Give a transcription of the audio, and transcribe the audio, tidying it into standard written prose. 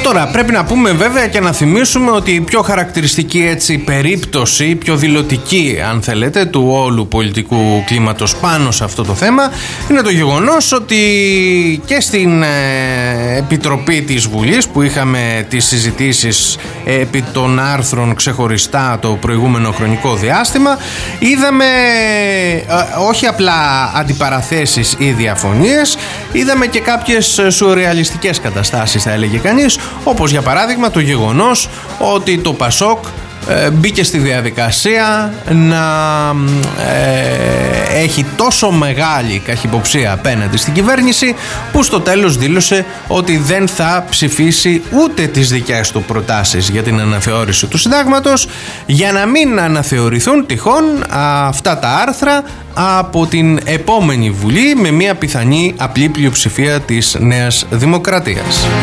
Τώρα πρέπει να πούμε βέβαια και να θυμίσουμε ότι η πιο χαρακτηριστική έτσι περίπτωση, πιο δηλωτική αν θέλετε, του όλου πολιτικού κλίματος πάνω σε αυτό το θέμα είναι το γεγονός ότι και στην Επιτροπή της Βουλής που είχαμε τις συζητήσεις επί των άρθρων ξεχωριστά το προηγούμενο χρονικό διάστημα, είδαμε όχι απλά αντιπαραθέσεις ή διαφωνίες, είδαμε και κάποιες σουρεαλιστικές καταστάσεις θα έλεγε κανείς, όπως για παράδειγμα το γεγονός ότι το Πασόκ μπήκε στη διαδικασία να έχει τόσο μεγάλη καχυποψία απέναντι στην κυβέρνηση που στο τέλος δήλωσε ότι δεν θα ψηφίσει ούτε τις δικές του προτάσεις για την αναθεώρηση του συντάγματος για να μην αναθεωρηθούν τυχόν αυτά τα άρθρα από την επόμενη Βουλή με μια πιθανή απλή πλειοψηφία της Νέας Δημοκρατίας.